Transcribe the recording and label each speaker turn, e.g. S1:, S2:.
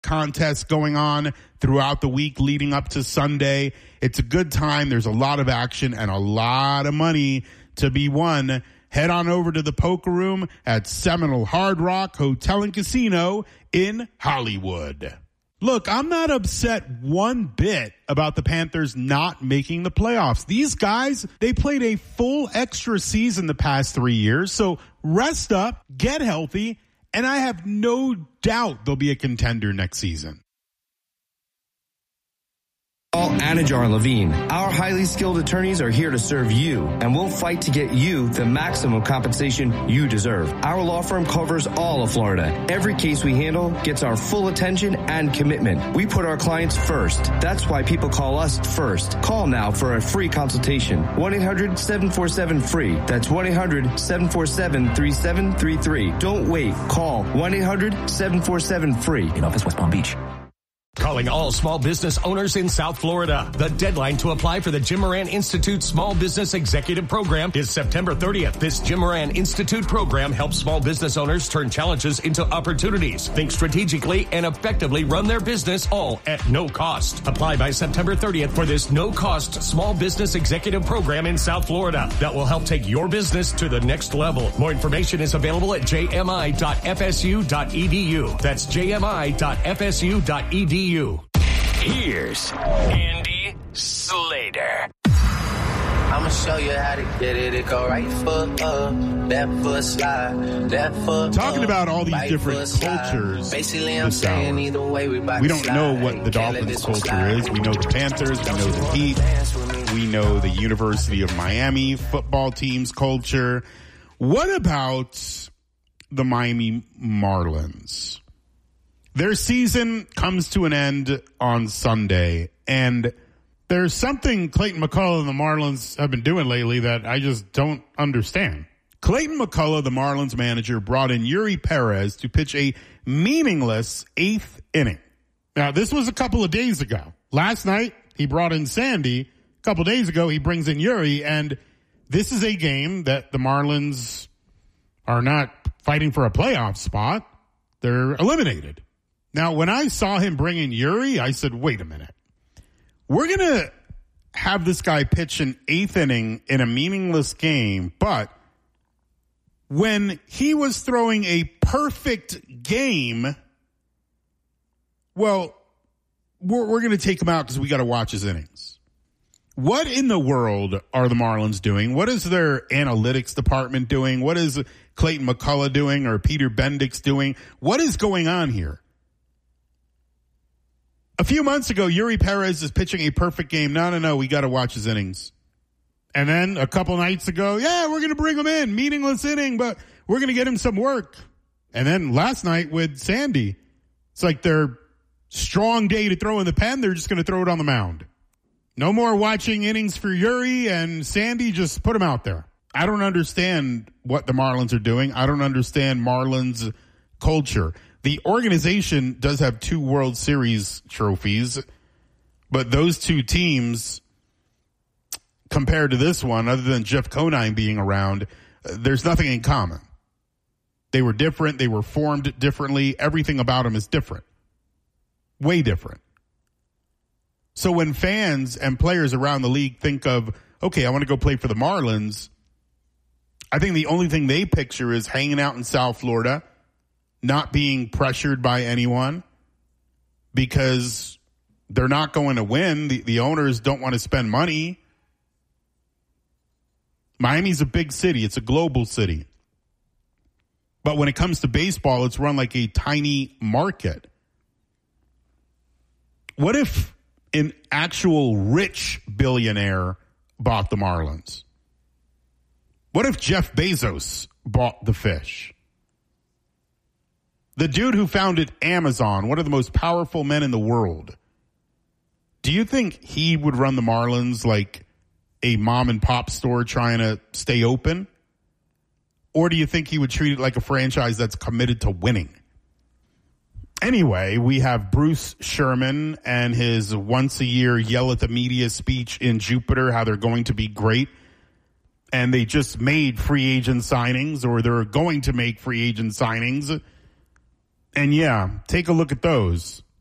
S1: contests going on throughout the week leading up to Sunday. It's a good time. There's a lot of action and a lot of money to be won. Head on over to the poker room at Seminole Hard Rock Hotel and Casino in Hollywood. Look, I'm not upset one bit about the Panthers not making the playoffs. These guys, they played a full extra season the past 3 years. So rest up, get healthy, and I have no doubt they'll be a contender next season.
S2: Anajar Levine. Our highly skilled attorneys are here to serve you, and we'll fight to get you the maximum compensation you deserve. Our law firm covers all of Florida. Every case we handle gets our full attention and commitment. We put our clients first. That's why people call us first. Call now for a free consultation. 1-800-747-FREE. That's 1-800-747-3733. Don't wait. Call 1-800-747-FREE.
S3: In office, West Palm Beach.
S4: Calling all small business owners in South Florida. The deadline to apply for the Jim Moran Institute Small Business Executive Program is September 30th. This Jim Moran Institute program helps small business owners turn challenges into opportunities, think strategically, and effectively run their business all at no cost. Apply by September 30th for this no-cost small business executive program in South Florida that will help take your business to the next level. More information is available at jmi.fsu.edu. That's jmi.fsu.edu.
S5: Here's Andy Slater.
S6: I'ma show you how to get it. It go right foot up, left foot slide, left foot
S1: Talking
S6: up,
S1: about all these
S6: right
S1: different cultures.
S6: Basically, I'm saying either way we
S1: don't know what the Dolphins culture is. We know the Panthers, we know the Heat, we know the University of Miami football team's culture. What about the Miami Marlins? Their season comes to an end on Sunday, and there's something Clayton McCullough and the Marlins have been doing lately that I just don't understand. Clayton McCullough, the Marlins manager, brought in Yuri Perez to pitch a meaningless 8th inning. Now, this was a couple of days ago. Last night, he brought in Sandy. A couple of days ago, he brings in Yuri, and this is a game that the Marlins are not fighting for a playoff spot. They're eliminated. Now, when I saw him bring in Yuri, I said, wait a minute. We're going to have this guy pitch an 8th inning in a meaningless game, but when he was throwing a perfect game, well, we're going to take him out because we got to watch his innings. What in the world are the Marlins doing? What is their analytics department doing? What is Clayton McCullough doing or Peter Bendix doing? What is going on here? A few months ago, Yuri Perez is pitching a perfect game. No, we got to watch his innings. And then a couple nights ago, we're going to bring him in. Meaningless inning, but we're going to get him some work. And then last night with Sandy, it's like their strong day to throw in the pen. They're just going to throw it on the mound. No more watching innings for Yuri and Sandy. Just put him out there. I don't understand what the Marlins are doing. I don't understand Marlins culture. The organization does have 2 World Series trophies, but those 2 teams, compared to this one, other than Jeff Conine being around, there's nothing in common. They were different. They were formed differently. Everything about them is different. Way different. So when fans and players around the league think of, okay, I want to go play for the Marlins, I think the only thing they picture is hanging out in South Florida, not being pressured by anyone because they're not going to win. The owners don't want to spend money. Miami's a big city. It's a global city. But when it comes to baseball, it's run like a tiny market. What if an actual rich billionaire bought the Marlins? What if Jeff Bezos bought the fish? The dude who founded Amazon, one of the most powerful men in the world, do you think he would run the Marlins like a mom and pop store trying to stay open? Or do you think he would treat it like a franchise that's committed to winning? Anyway, we have Bruce Sherman and his once-a-year yell at the media speech in Jupiter, how they're going to be great. And they just made free agent signings, or they're going to make free agent signings. And take a look at those.